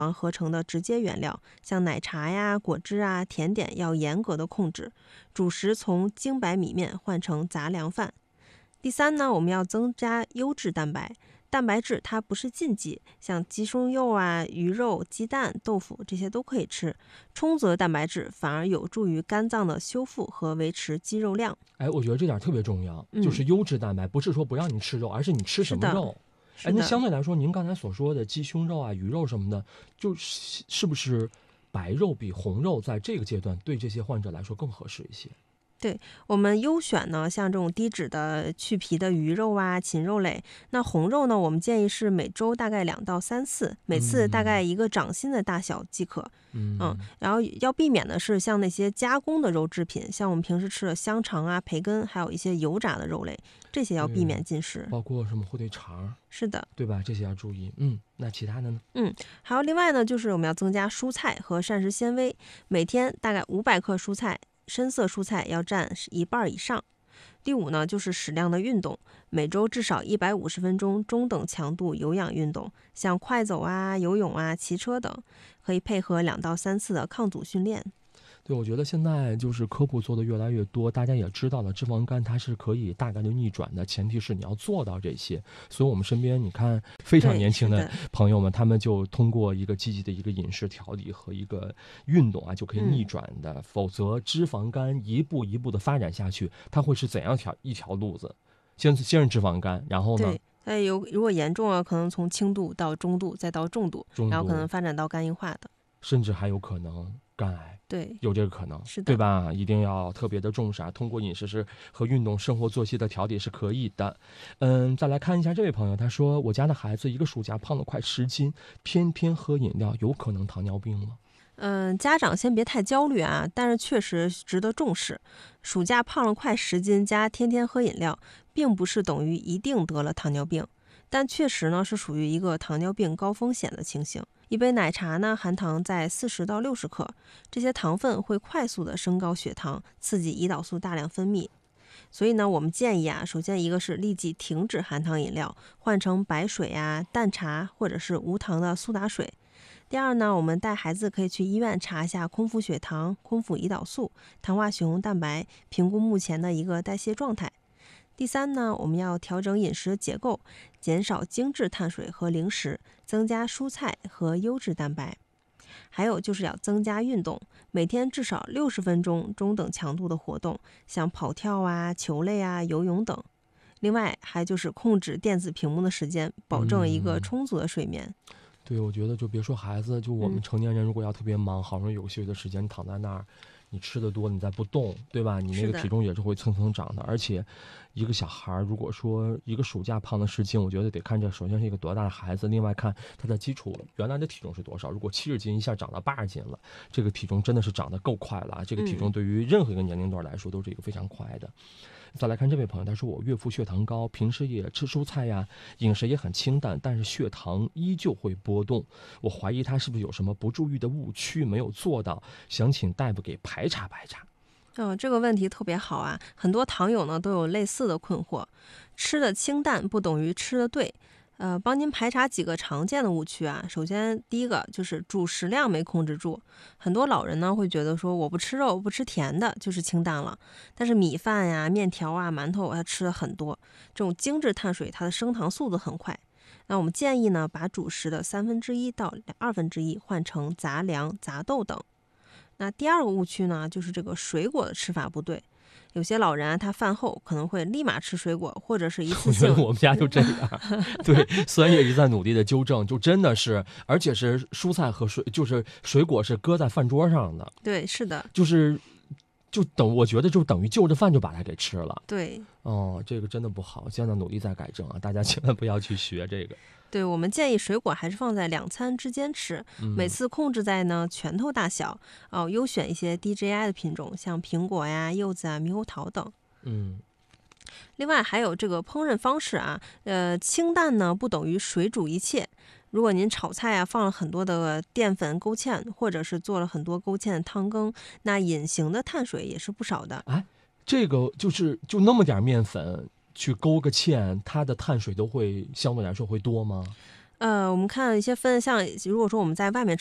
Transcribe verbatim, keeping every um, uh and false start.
合成的直接原料，像奶茶呀、果汁啊、甜点要严格的控制。主食从精白米面换成杂粮饭。第三呢，我们要增加优质蛋白。蛋白质它不是禁忌，像鸡胸肉啊、鱼肉、鸡蛋、豆腐这些都可以吃。充足的蛋白质反而有助于肝脏的修复和维持肌肉量。 哎，我觉得这点特别重要， 嗯、 就是优质蛋白，不是说不让你吃肉，而是你吃什么肉。哎，那相对来说，您刚才所说的鸡胸肉啊、鱼肉什么的，就是是不是白肉比红肉在这个阶段对这些患者来说更合适一些？ 对，我们优选呢，像这种低脂的去皮的鱼肉啊、禽肉类。那红肉呢，我们建议是每周大概两到三次，每次大概一个掌心的大小即可。 嗯, 嗯，然后要避免的是像那些加工的肉制品，像我们平时吃的香肠啊、培根，还有一些油炸的肉类，这些要避免进食。 包括什么火腿肠， 是的， 对吧？这些要注意。嗯，那其他的呢？ 嗯，还有另外呢，就是我们要增加蔬菜和膳食纤维，每天大概五百克蔬菜。深色蔬菜要占一半以上。第五呢，就是适量的运动，每周至少一百五十分钟中等强度有氧运动，像快走啊、游泳啊、骑车等，可以配合两到三次的抗阻训练。 对，我觉得现在就是科普做的越来越多，大家也知道了脂肪肝它是可以大概率逆转的，前提是你要做到这些。所以我们身边你看非常年轻的朋友们，他们就通过一个积极的一个饮食调理和一个运动啊，就可以逆转的、嗯、否则脂肪肝一步一步的发展下去，它会是怎样条一条路子？先先是脂肪肝，然后呢对，有如果严重了，可能从轻度到中度再到重度， 重度然后可能发展到肝硬化的， 甚至还有可能肝癌。 对， 有这个可能， 是的， 对吧？一定要特别的重视啊！通过饮食是和运动、生活作息的调理是可以的。嗯，再来看一下这位朋友，他说：“我家的孩子一个暑假胖了快十斤，天天喝饮料，有可能糖尿病吗？” 嗯，家长先别太焦虑啊，但是确实值得重视。暑假胖了快十斤加天天喝饮料，并不是等于一定得了糖尿病，但确实呢是属于一个糖尿病高风险的情形。一杯奶茶呢，含糖在四十到六十克，这些糖分会快速的升高血糖，刺激胰岛素大量分泌。所以呢，我们建议啊，首先一个是立即停止含糖饮料，换成白水啊、淡茶或者是无糖的苏打水。第二呢，我们带孩子可以去医院查一下空腹血糖、空腹胰岛素、糖化血红蛋白，评估目前的一个代谢状态。第三呢，我们要调整饮食结构，减少精致碳水和零食，增加蔬菜和优质蛋白。还有就是要增加运动，每天至少六十分钟中等强度的活动，像跑跳啊、球类啊、游泳等。另外还就是控制电子屏幕的时间，保证一个充足的睡眠。 嗯、对，我觉得就别说孩子，就我们成年人如果要特别忙，好容易有休息的时间躺在那儿，你吃的多，你再不动，对吧？你那个体重也是会蹭蹭长的。而且一个小孩如果说一个暑假胖了十斤，我觉得得看这首先是一个多大的孩子，另外看他的基础原来的体重是多少。如果七十斤一下长到八十斤了，这个体重真的是长得够快了。这个体重对于任何一个年龄段来说都是一个非常快的。再来看这位朋友，他说我岳父血糖高，平时也吃蔬菜呀，饮食也很清淡，但是血糖依旧会波动。我怀疑他是不是有什么不注意的误区没有做到，想请大夫给排查排查。 嗯，这个问题特别好啊，很多糖友呢都有类似的困惑。吃的清淡不等于吃的对。呃，帮您排查几个常见的误区啊。首先，第一个就是主食量没控制住。很多老人呢会觉得说，我不吃肉、不吃甜的，就是清淡了。但是米饭呀、面条啊、馒头，他吃的很多。这种精致碳水，它的升糖速度很快。那我们建议呢，把主食的三分之一到二分之一换成杂粮、杂豆等。那第二个误区呢，就是这个水果的吃法不对。有些老人啊，他饭后可能会立马吃水果，或者是一次性。 我觉得我们家就这样，对，虽然也一直在努力的纠正，就真的是，而且是蔬菜和水，就是水果是搁在饭桌上的。 对，是的， 就是就等，我觉得就等于就着饭就把它给吃了。 对， 哦，这个真的不好，现在努力在改正啊，大家千万不要去学这个。 对，我们建议水果还是放在两餐之间吃， 嗯、 每次控制在呢拳头大小，哦，优选一些 D J I 的品种，像苹果呀、柚子啊、猕猴桃等。 嗯， 另外还有这个烹饪方式啊，呃，清淡呢不等于水煮一切。如果您炒菜啊放了很多的淀粉勾芡，或者是做了很多勾芡的汤羹，那隐形的碳水也是不少的。 哎，这个就是就那么点面粉去勾个芡，它的碳水都会相对来说会多吗？ 呃，我们看一些分，像如果说我们在外面